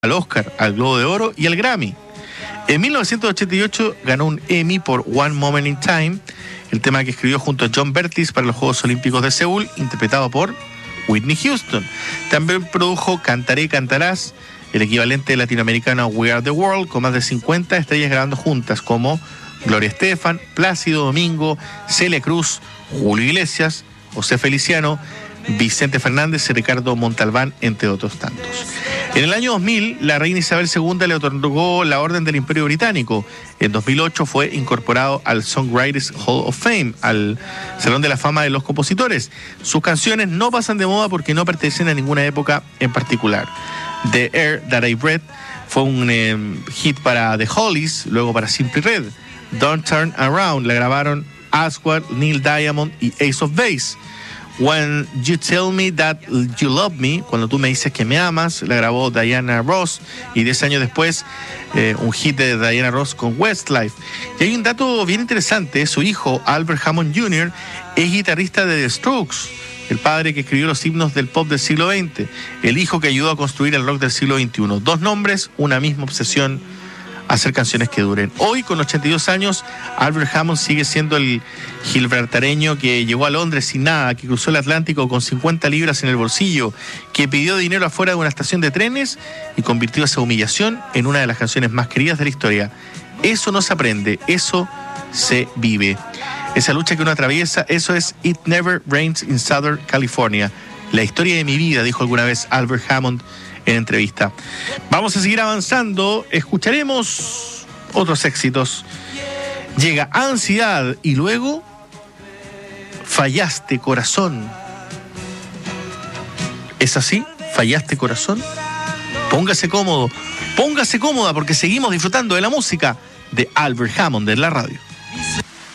al Oscar, al Globo de Oro y al Grammy. En 1988 ganó un Emmy por One Moment in Time, el tema que escribió junto a Jon Pertwee para los Juegos Olímpicos de Seúl, interpretado por Whitney Houston. También produjo Cantaré, Cantarás, el equivalente latinoamericano a We Are the World, con más de 50 estrellas grabando juntas, como Gloria Estefan, Plácido Domingo, Celia Cruz, Julio Iglesias, José Feliciano, Vicente Fernández y Ricardo Montalbán, entre otros tantos. En el año 2000, la reina Isabel II le otorgó la Orden del Imperio Británico. En 2008 fue incorporado al Songwriters Hall of Fame, al Salón de la Fama de los Compositores. Sus canciones no pasan de moda porque no pertenecen a ninguna época en particular. The Air That I Breathe fue un hit para The Hollies, luego para Simply Red. Don't Turn Around la grabaron Aswad, Neil Diamond y Ace of Base. When You Tell Me That You Love Me, cuando tú me dices que me amas, la grabó Diana Ross, y 10 años después un hit de Diana Ross con Westlife. Y hay un dato bien interesante: su hijo Albert Hammond Jr. es guitarrista de The Strokes, el padre que escribió los himnos del pop del siglo XX, el hijo que ayudó a construir el rock del siglo XXI. Dos nombres, una misma obsesión: hacer canciones que duren. Hoy, con 82 años, Albert Hammond sigue siendo el gibraltareño que llegó a Londres sin nada, que cruzó el Atlántico con 50 libras en el bolsillo, que pidió dinero afuera de una estación de trenes y convirtió esa humillación en una de las canciones más queridas de la historia. Eso no se aprende, eso se vive. Esa lucha que uno atraviesa, eso es It Never Rains in Southern California. La historia de mi vida, dijo alguna vez Albert Hammond en entrevista. Vamos a seguir avanzando, escucharemos otros éxitos. Llega Ansiedad y luego Fallaste, Corazón. ¿Es así? ¿Fallaste, Corazón? Póngase cómodo, póngase cómoda, porque seguimos disfrutando de la música de Albert Hammond en la radio.